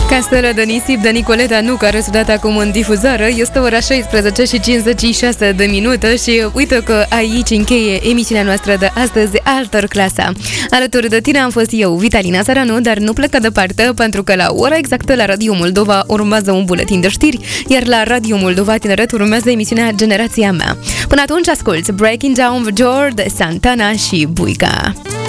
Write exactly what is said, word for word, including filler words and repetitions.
Castelă de nisip de Nicoleta Nu, care s-a dat acum în difuzare. Este ora șaisprezece și cincizeci și șase de minute și uite că aici încheie emisiunea noastră de astăzi, Altor Clasa. Alături de tine am fost eu, Vitalina Saranu, dar nu plecă departe, pentru că la ora exactă la Radio Moldova urmează un buletin de știri, iar la Radio Moldova Tineret urmează emisiunea Generația Mea. Până atunci asculți Breaking Down the Door de Santana și Buica.